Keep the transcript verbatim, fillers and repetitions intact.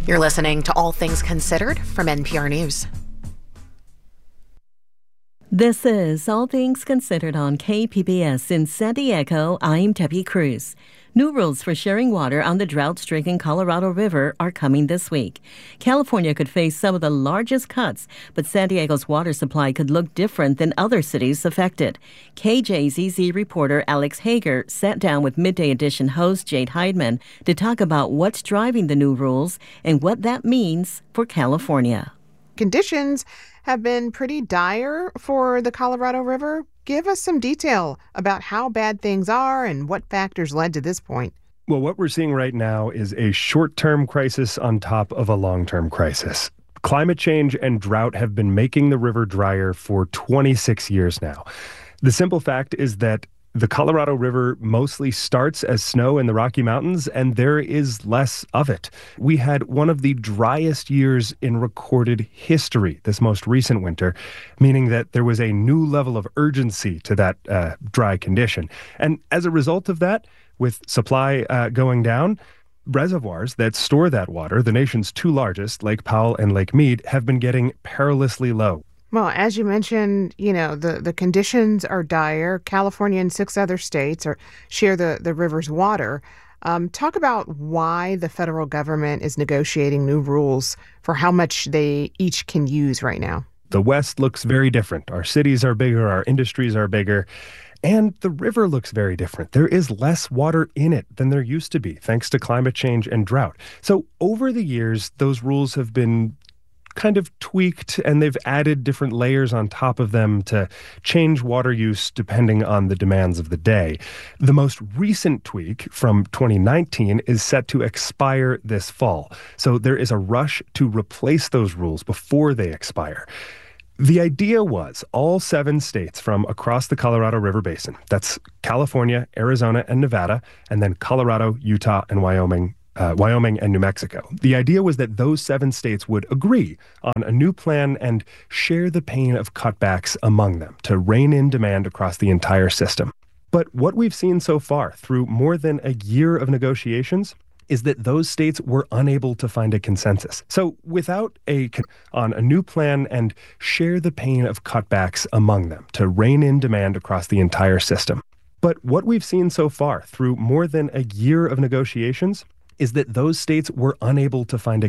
You're listening to All Things Considered from N P R News. This is All Things Considered on K P B S in San Diego. I'm Debbie Cruz. New rules for sharing water on the drought-stricken Colorado River are coming this week. California could face some of the largest cuts, but San Diego's water supply could look different than other cities affected. K J Z Z reporter Alex Hager sat down with Midday Edition host Jade Heidman to talk about what's driving the new rules and what that means for California. Conditions have been pretty dire for the Colorado River. Give us some detail about how bad things are and what factors led to this point. Well, what we're seeing right now is a short-term crisis on top of a long-term crisis. Climate change and drought have been making the river drier for twenty-six years now. The simple fact is that the Colorado River mostly starts as snow in the Rocky Mountains, and there is less of it. We had one of the driest years in recorded history this most recent winter, meaning that there was a new level of urgency to that uh, dry condition. And as a result of that, with supply uh, going down, reservoirs that store that water, the nation's two largest, Lake Powell and Lake Mead, have been getting perilously low. Well, as you mentioned, you know, the, the conditions are dire. California and six other states are share the, the river's water. Um, talk about why the federal government is negotiating new rules for how much they each can use right now. The West looks very different. Our cities are bigger, our industries are bigger, and the river looks very different. There is less water in it than there used to be, thanks to climate change and drought. So over the years, those rules have been kind of tweaked, and they've added different layers on top of them to change water use depending on the demands of the day. The most recent tweak from twenty nineteen is set to expire this fall. So there is a rush to replace those rules before they expire. The idea was all seven states from across the Colorado River Basin, that's California, Arizona, and Nevada, and then Colorado, Utah, and Wyoming, Uh, Wyoming and New Mexico. The idea was that those seven states would agree on a new plan and share the pain of cutbacks among them to rein in demand across the entire system. But what we've seen so far through more than a year of negotiations is that those states were unable to find a consensus. So without a on a new plan and share the pain of cutbacks among them to rein in demand across the entire system. But what we've seen so far through more than a year of negotiations is that those states were unable to find a